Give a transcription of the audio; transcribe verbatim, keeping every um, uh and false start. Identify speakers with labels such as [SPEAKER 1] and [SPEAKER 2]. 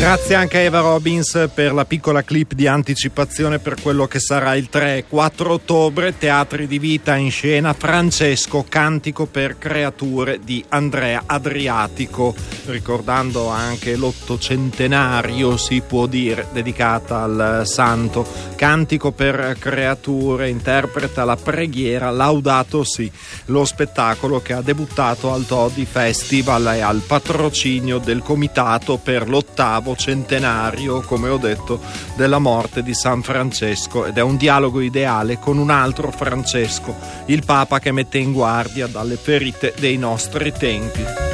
[SPEAKER 1] Grazie anche a Eva Robbins per la piccola clip di anticipazione per quello che sarà il tre e quattro ottobre. Teatri di Vita in scena Francesco, cantico per creature di Andrea Adriatico, ricordando anche l'ottocentenario, si può dire, dedicata al santo. Cantico per creature interpreta la preghiera Laudato Si, lo spettacolo che ha debuttato al Todi Festival e al patrocinio del Comitato per l'ottavo centenario, come ho detto, della morte di San Francesco, ed è un dialogo ideale con un altro Francesco, il Papa che mette in guardia dalle ferite dei nostri tempi.